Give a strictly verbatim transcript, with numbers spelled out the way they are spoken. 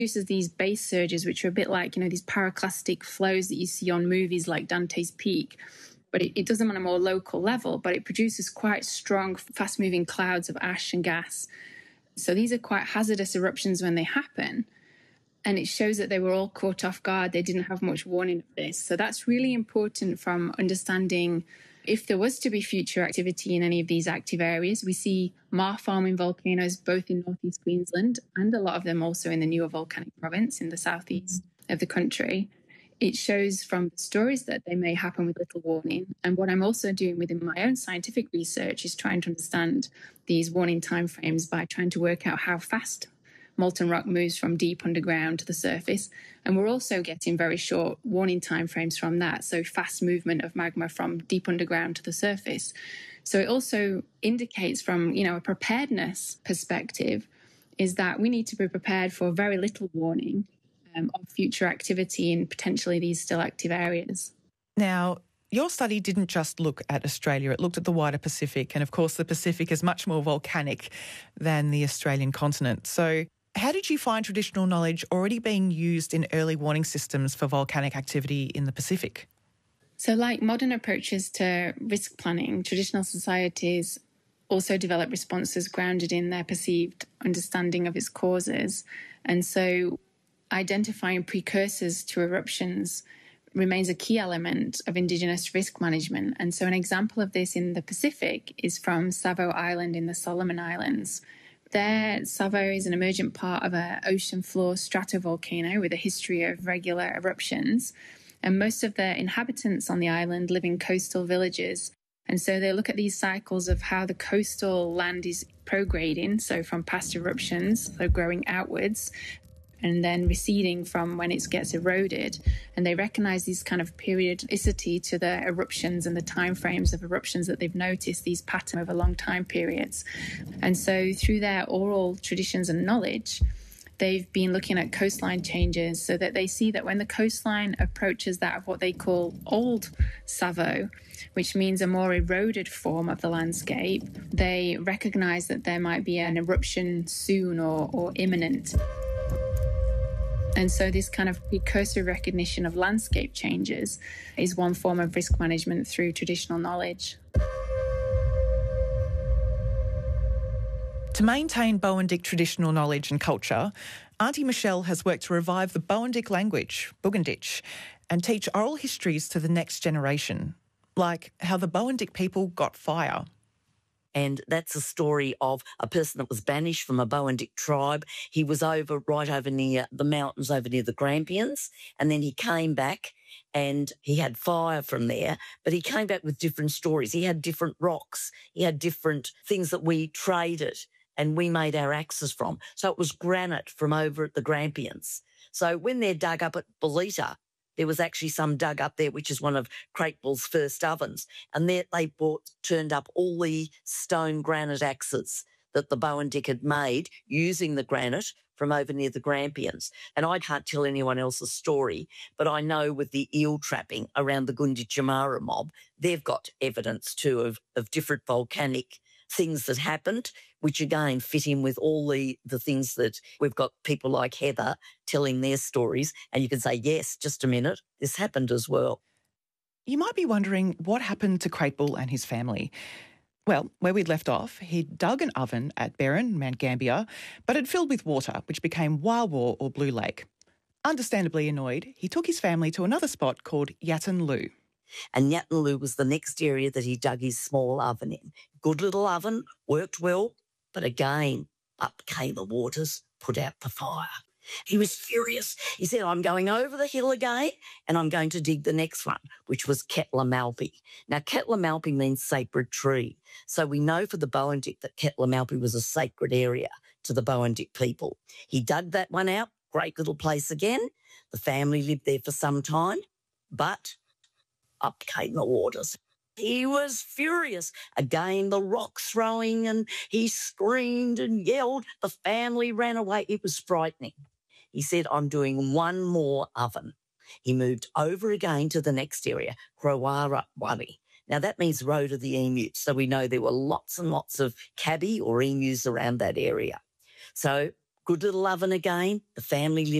produces these base surges, which are a bit like, you know, these pyroclastic flows that you see on movies like Dante's Peak. But it, it does them on a more local level, but it produces quite strong, fast-moving clouds of ash and gas. So these are quite hazardous eruptions when they happen. And it shows that they were all caught off guard. They didn't have much warning of this. So that's really important from understanding if there was to be future activity in any of these active areas. We see mar-forming volcanoes both in northeast Queensland and a lot of them also in the newer volcanic province in the southeast of the country. It shows from the stories that they may happen with little warning. And what I'm also doing within my own scientific research is trying to understand these warning timeframes by trying to work out how fast molten rock moves from deep underground to the surface. And we're also getting very short warning timeframes from that. So fast movement of magma from deep underground to the surface. So it also indicates from, you know, a preparedness perspective is that we need to be prepared for very little warning um, of future activity in potentially these still active areas. Now, your study didn't just look at Australia, it looked at the wider Pacific. And of course, the Pacific is much more volcanic than the Australian continent. So how did you find traditional knowledge already being used in early warning systems for volcanic activity in the Pacific? So like modern approaches to risk planning, traditional societies also develop responses grounded in their perceived understanding of its causes. And so identifying precursors to eruptions remains a key element of Indigenous risk management. And so an example of this in the Pacific is from Savo Island in the Solomon Islands. There, Savo is an emergent part of an ocean floor stratovolcano with a history of regular eruptions. And most of the inhabitants on the island live in coastal villages. And so they look at these cycles of how the coastal land is prograding, so from past eruptions, so growing outwards, and then receding from when it gets eroded. And they recognize these kind of periodicity to the eruptions and the timeframes of eruptions that they've noticed, these patterns over long time periods. And so through their oral traditions and knowledge, they've been looking at coastline changes so that they see that when the coastline approaches that of what they call old Savo, which means a more eroded form of the landscape, they recognize that there might be an eruption soon or, or imminent. And so this kind of precursor recognition of landscape changes is one form of risk management through traditional knowledge. To maintain Boandik traditional knowledge and culture, Auntie Michelle has worked to revive the Boandik language, Buganditch, and teach oral histories to the next generation, like how the Boandik people got fire. And that's a story of a person that was banished from a Boandik tribe. He was over, right over near the mountains, over near the Grampians, and then he came back and he had fire from there, but he came back with different stories. He had different rocks. He had different things that we traded and we made our axes from. So it was granite from over at the Grampians. So when they're dug up at Belita, there was actually some dug up there, which is one of Cratebull's first ovens. And there they bought, turned up all the stone granite axes that the Boandik had made using the granite from over near the Grampians. And I can't tell anyone else's story, but I know with the eel trapping around the Gunditjmara mob, they've got evidence too of, of different volcanic things that happened, which again fit in with all the, the things that we've got people like Heather telling their stories. And you can say, yes, just a minute, this happened as well. You might be wondering what happened to Cratebull and his family. Well, where we'd left off, he'd dug an oven at Berrin, Mount Gambier, but it filled with water, which became Wawar or Blue Lake. Understandably annoyed, he took his family to another spot called Yatanlu. And Yatanlu was the next area that he dug his small oven in. Good little oven, worked well, but again, up came the waters, put out the fire. He was furious. He said, I'm going over the hill again and I'm going to dig the next one, which was Ketlamalpi. Now, Ketlamalpi means sacred tree. So we know for the Boandik that Ketlamalpi was a sacred area to the Boandik people. He dug that one out, great little place again. The family lived there for some time, but up came the waters. He was furious. Again, the rock throwing, and he screamed and yelled. The family ran away. It was frightening. He said, I'm doing one more oven. He moved over again to the next area, Krawara Wari. Now, that means road of the emus. So we know there were lots and lots of cabby or emus around that area. So good little oven again. The family lived